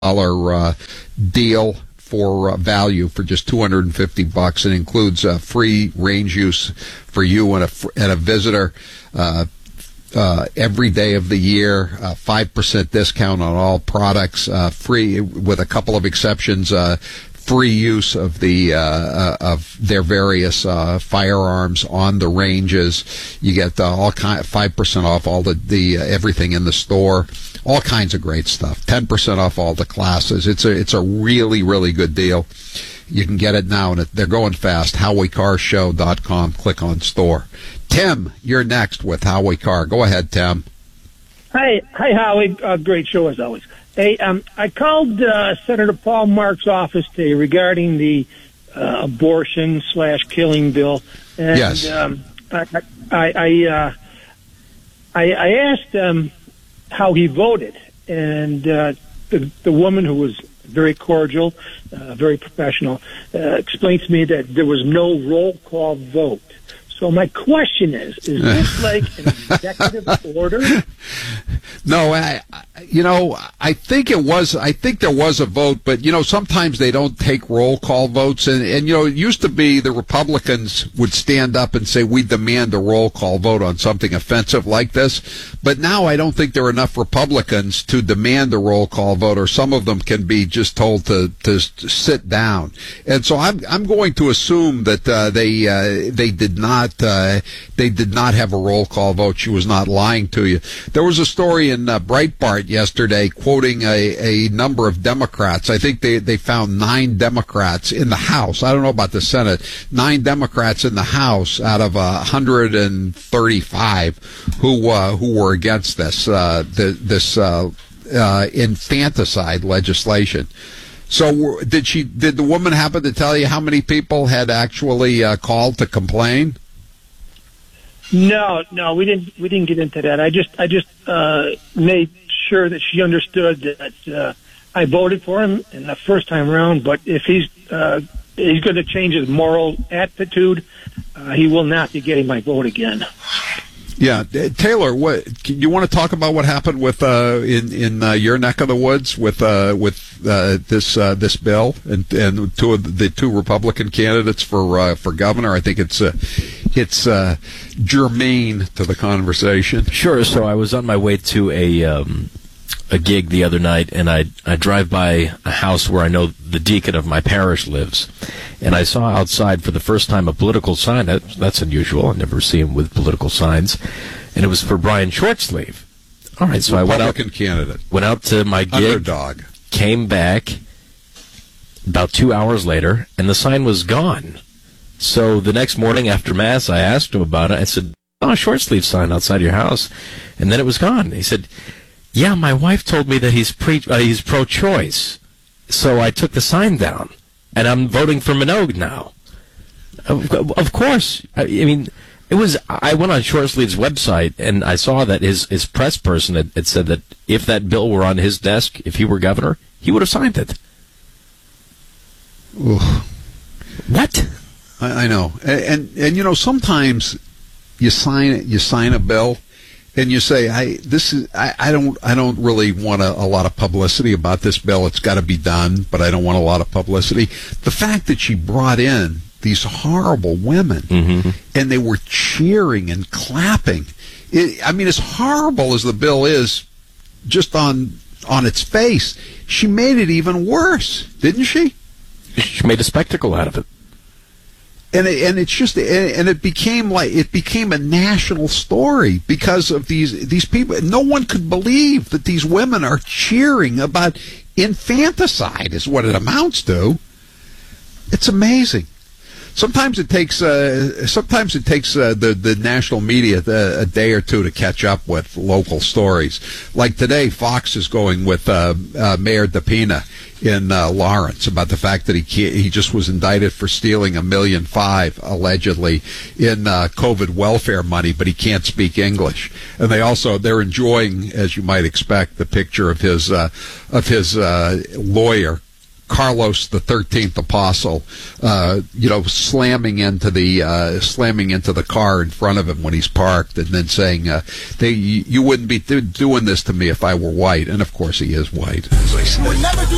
deal for value for just $250. It includes free range use for you and a visitor every day of the year, 5% discount on all products, free with a couple of exceptions, free use of of their various firearms on the ranges. You get 5% off all the everything in the store. All kinds of great stuff. 10% off all the classes. It's a really, really good deal. You can get it now, and they're going fast. HowieCarShow.com. Click on store. Tim, you're next with Howie Carr. Go ahead, Tim. Hi, Howie. Great show as always. Hey, I called Senator Paul Mark's office today regarding the abortion/killing bill. And, yes. I asked how he voted, and the woman, who was very cordial, very professional, explained to me that there was no roll call vote. So my question is this like an executive order? No, I think it was. I think there was a vote, but sometimes they don't take roll call votes, and it used to be the Republicans would stand up and say, "We demand a roll call vote on something offensive like this." But now I don't think there are enough Republicans to demand a roll call vote, or some of them can be just told to sit down. And so I'm going to assume that they did not have a roll call vote. She was not lying to you. There was a story in Breitbart yesterday quoting a number of Democrats. I think they found 9 Democrats in the House. I don't know about the Senate. 9 Democrats in the House out of 135 who were against this infanticide legislation. So did the woman happen to tell you how many people had actually called to complain? No, we didn't get into that. I just made sure that she understood that I voted for him in the first time around. But if he's going to change his moral attitude, he will not be getting my vote again. Yeah, Taylor, you want to talk about what happened with in your neck of the woods with this bill and the two Republican candidates for governor? I think it's germane to the conversation. Sure. So I was on my way to a gig the other night, and I drive by a house where I know the deacon of my parish lives, and I saw outside for the first time a political sign. That's unusual. I never see him with political signs, and it was for Brian Shortsleeve. All right, so Republican candidate. Went out to my gig, underdog, came back about 2 hours later, and the sign was gone. So the next morning after Mass, I asked him about it. I said, "Oh, a short-sleeve sign outside your house," and then it was gone. He said, "Yeah, my wife told me that he's pro-choice, so I took the sign down, and I'm voting for Minogue now." Of course. I mean, it was. I went on Shortsleeve's website, and I saw that his press person had said that if that bill were on his desk, if he were governor, he would have signed it. Oof. What? I know, and sometimes you sign a bill. And you say, I don't really want a lot of publicity about this bill. It's got to be done, but I don't want a lot of publicity. The fact that she brought in these horrible women, and they were cheering and clapping. As horrible as the bill is, just on its face, she made it even worse, didn't she? She made a spectacle out of it. And it became a national story because of these people. No one could believe that these women are cheering about infanticide is what it amounts to. It's amazing. Sometimes it takes the national media a day or two to catch up with local stories. Like today, Fox is going with Mayor DePina in Lawrence about the fact that he just was indicted for stealing $1.5 million allegedly in COVID welfare money, but he can't speak English. And they're enjoying, as you might expect, the picture of his lawyer, Carlos the 13th Apostle, slamming into the car in front of him when he's parked, and then saying, "You wouldn't be doing this to me if I were white." And of course, he is white.